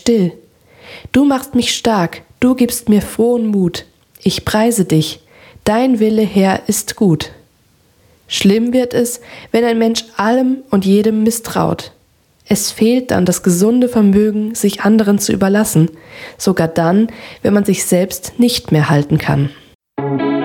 still. Du machst mich stark, du gibst mir frohen Mut. Ich preise dich, dein Wille, Herr, ist gut. Schlimm wird es, wenn ein Mensch allem und jedem misstraut. Es fehlt dann das gesunde Vermögen, sich anderen zu überlassen, sogar dann, wenn man sich selbst nicht mehr halten kann.